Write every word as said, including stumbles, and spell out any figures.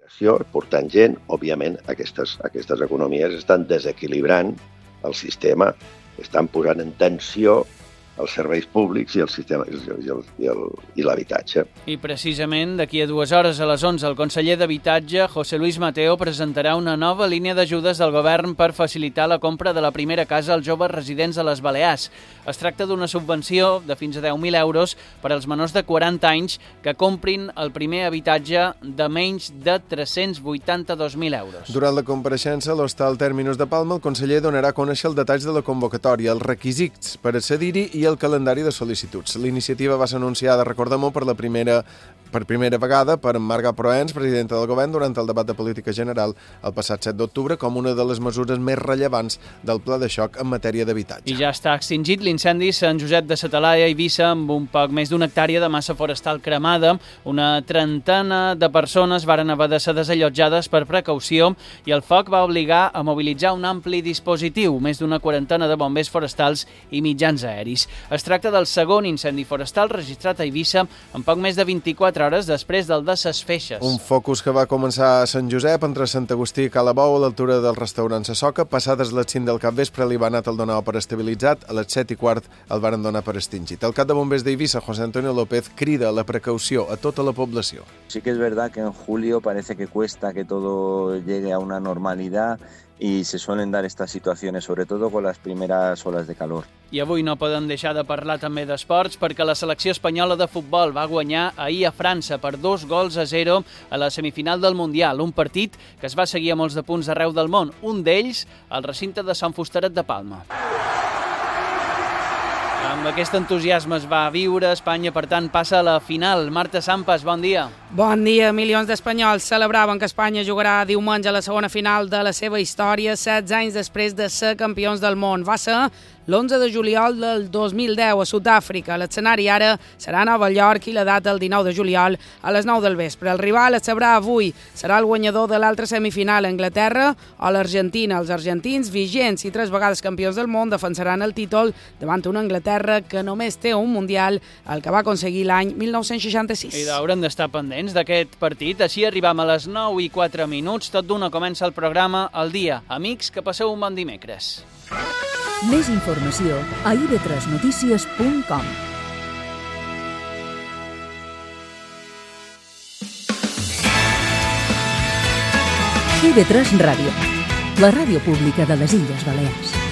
Portant gent, òbviament, aquestes, aquestes economies estan desequilibrant el sistema, estan posant en tensió els serveis públics i el sistema i, el, i, el, i l'habitatge. I precisament d'aquí a dues hores a les onze el conseller d'Habitatge, José Luis Mateo, presentarà una nova línia d'ajudes del govern per facilitar la compra de la primera casa als joves residents a les Balears. Es tracta d'una subvenció de fins a deu mil euros per als menors de quaranta anys que comprin el primer habitatge de menys de tres-cents vuitanta-dos mil euros. Durant la compareixença a l'Hostal Terminus de Palma, el conseller donarà a conèixer els detalls de la convocatòria, els requisits per accedir-hi i el calendari de sol·licituds. L'iniciativa va ser anunciada, recordem-ho, per la primera per primera vegada per Marga Proens, presidenta del govern, durant el debat de política general el passat set d'octubre, com una de les mesures més rellevants del pla de xoc en matèria d'habitatge. I ja està extingit l'incendi Sant Josep de sa Talaia a Eivissa amb un poc més d'una hectàrea de massa forestal cremada. Una trentena de persones varen haver de ser desallotjades per precaució i el foc va obligar a mobilitzar un ampli dispositiu, més d'una quarantena de bombers forestals i mitjans aeris. Es tracta del segon incendi forestal registrat a Eivissa en poc més de vint-i-quatre hores després del de Ses Feixes. Un focus que va començar a Sant Josep, entre Sant Agustí i Calabou, a l'altura del restaurant Sa Soca. Passades les cinc del capvespre li va anar el donar per estabilitzat, a les set i quart el varen donar per extingit. El cap de bombers d'Eivissa, José Antonio López, crida a la precaució a tota la població. Sí que es verdad que en julio parece que cuesta que todo llegue a una normalidad y se suelen dar estas situaciones, sobre todo con las primeras olas de calor. I avui no podem deixar de parlar també d'esports perquè la selecció espanyola de futbol va guanyar ahir a França per dos gols a zero a la semifinal del Mundial, un partit que es va seguir a molts de punts arreu del món, un d'ells al recinte de Sant Fusteret de Palma. Amb aquest entusiasme es va viure, Espanya, per tant, passa a la final. Marta Sampas, bon dia. Bon dia. Milions d'espanyols celebraven que Espanya jugarà diumenge a la segona final de la seva història, setze anys després de ser campions del món. Va ser l'onze de juliol del dos mil deu a Sud-àfrica. L'escenari ara serà a Nova York i la data el dinou de juliol a les nou del vespre. El rival es sabrà avui. Serà el guanyador de l'altra semifinal, Anglaterra o l'Argentina. Els argentins, vigents i tres vegades campions del món, defensaran el títol davant una Anglaterra que només té un Mundial, el que va aconseguir l'any mil nou-cents seixanta-sis. I haurem d'estar pendents d'aquest partit. Així arribam a les nou i quatre minuts. Tot d'una comença el programa El Dia. Amics, que passeu un bon dimecres. Més informació a i ve tres notícies punt com. i ve tres Ràdio, la ràdio pública de les Illes Balears.